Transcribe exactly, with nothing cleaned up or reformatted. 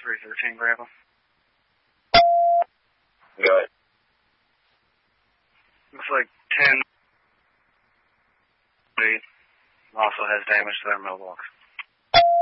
three thirteen, Grandpa. Good. Looks like ten also has damage to their mailbox.